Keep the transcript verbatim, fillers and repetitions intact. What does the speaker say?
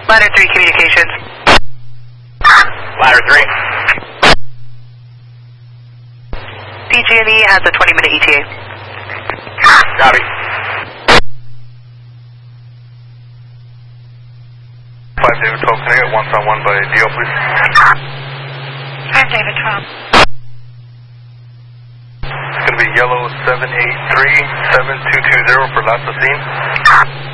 Ladder three communications. Ladder three. P G and E has a twenty minute E T A. Copy. five David twelve, can I get one on one by D O, please? five David twelve. It's going to be yellow seven eight three seven two two zero for last scene.